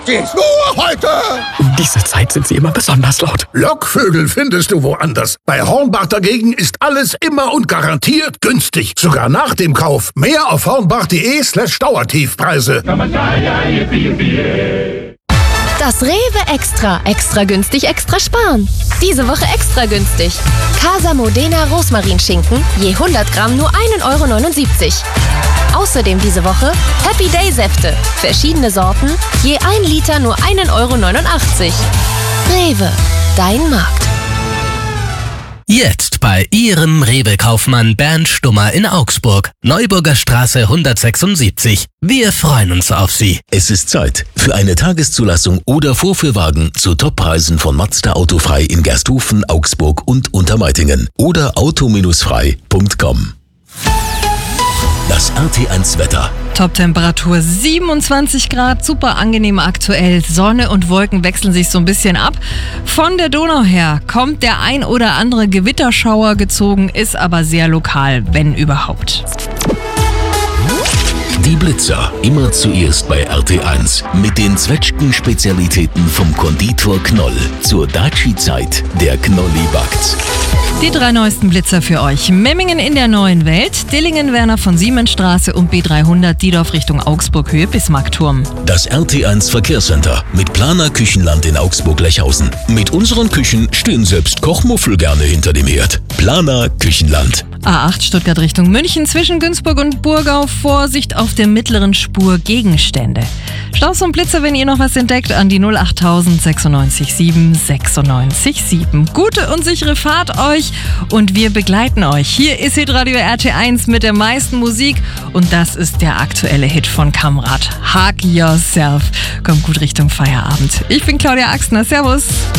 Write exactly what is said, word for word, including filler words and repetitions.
gratis. Nur heute. Um diese Zeit sind sie immer besonders laut. Lockvögel findest du woanders. Bei Hornbach dagegen ist alles immer und garantiert günstig. Sogar nach dem Kauf. Mehr auf hornbach.de slash Dauertiefpreise. Das Rewe Extra. Extra günstig, extra sparen. Diese Woche extra günstig. Casa Modena Rosmarinschinken, je hundert Gramm nur ein Euro neunundsiebzig. Außerdem diese Woche Happy Day Säfte. Verschiedene Sorten, je ein Liter nur ein Euro neunundachtzig. Rewe, dein Markt. Jetzt bei Ihrem Rewe-Kaufmann Bernd Stummer in Augsburg. Neuburger Straße hundertsechsundsiebzig. Wir freuen uns auf Sie. Es ist Zeit für eine Tageszulassung oder Vorführwagen zu Toppreisen von Mazda Autofrei in Gersthofen, Augsburg und Untermeitingen oder auto frei punkt com. Das R T eins Wetter. Top-Temperatur siebenundzwanzig Grad, super angenehm aktuell. Sonne und Wolken wechseln sich so ein bisschen ab. Von der Donau her kommt der ein oder andere Gewitterschauer gezogen, ist aber sehr lokal, wenn überhaupt. Die Blitzer, immer zuerst bei R T eins. Mit den Zwetschgen-Spezialitäten vom Konditor Knoll. Zur Daci-Zeit, der Knolli backt's. Die drei neuesten Blitzer für euch. Memmingen in der neuen Welt, Dillingen-Werner von Siemensstraße und B dreihundert Diedorf Richtung Augsburg Höhe Bismarckturm. Das R T eins Verkehrscenter mit Planer Küchenland in Augsburg-Lechhausen. Mit unseren Küchen stehen selbst Kochmuffel gerne hinter dem Herd. Planer Küchenland. A acht Stuttgart Richtung München zwischen Günzburg und Burgau. Vorsicht auf der mittleren Spur Gegenstände. Staus und Blitzer, wenn ihr noch was entdeckt, an die null achttausend sechsundneunzig sieben sechsundneunzig sieben. Gute und sichere Fahrt euch und wir begleiten euch. Hier ist Hitradio R T eins mit der meisten Musik und das ist der aktuelle Hit von Kamrat. Hug Yourself. Kommt gut Richtung Feierabend. Ich bin Claudia Axner. Servus.